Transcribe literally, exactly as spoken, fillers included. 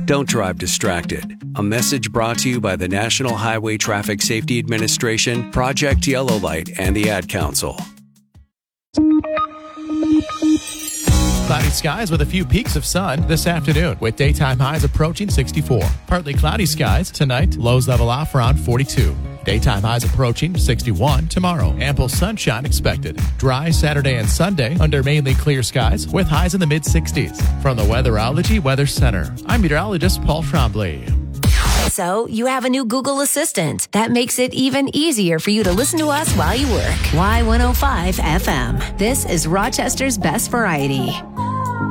Don't drive distracted. A message brought to you by the National Highway Traffic Safety Administration, Project Yellow Light, and the Ad Council. Cloudy skies with a few peaks of sun this afternoon, with daytime highs approaching sixty-four. Partly cloudy skies tonight, lows level off around forty-two. Daytime highs approaching sixty-one tomorrow. Ample sunshine expected. Dry Saturday and Sunday under mainly clear skies with highs in the mid-sixties. From the Weatherology Weather Center, I'm meteorologist Paul Tremblay. So, you have a new Google Assistant. That makes it even easier for you to listen to us while you work. Y one oh five F M. This is Rochester's best variety.